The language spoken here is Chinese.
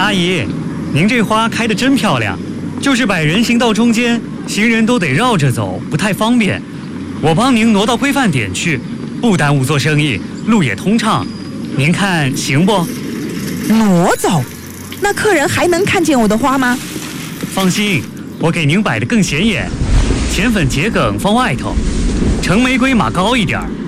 阿姨，您这花开得真漂亮，就是摆人行道中间，行人都得绕着走，不太方便。我帮您挪到规范点去，不耽误做生意，路也通畅。您看行不？ 挪走？那客人还能看见我的花吗？ 放心，我给您摆得更显眼，浅粉桔梗放外头，橙玫瑰码高一点儿。